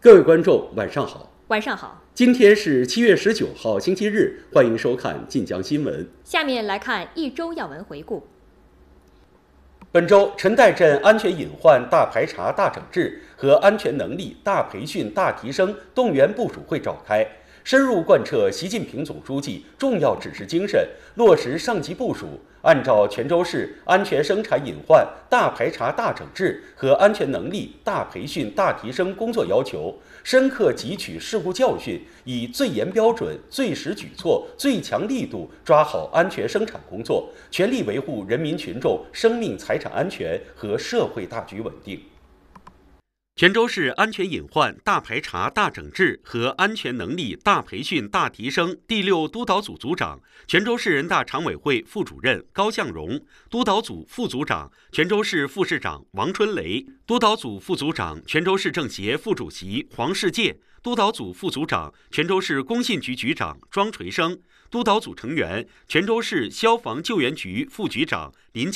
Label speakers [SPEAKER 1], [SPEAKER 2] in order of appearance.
[SPEAKER 1] 各位观众，晚上好。
[SPEAKER 2] 晚上好。
[SPEAKER 1] 今天是7月19号，星期日，欢迎收看晋江新闻。
[SPEAKER 2] 下面来看一周要闻回顾。
[SPEAKER 1] 本周，陈代镇安全隐患大排查、大整治和安全能力大培训、大提升动员部署会召开，深入贯彻习近平总书记重要指示精神，落实上级部署，按照泉州市安全生产隐患大排查、大整治和安全能力大培训、大提升工作要求，深刻汲取事故教训，以最严标准、最实举措、最强力度抓好安全生产工作，全力维护人民群众生命财产安全和社会大局稳定。泉州市安全隐患大排查、大整治和安全能力大培训、大提升第6督导组组长、泉州市人大常委会副主任高向荣，督导组副组长、泉州市副市长王春雷，督导组副组长、泉州市政协副主席黄世界，督导组副组长、泉州市工信局局长庄垂生，督导组成员、泉州市消防救援局副局长林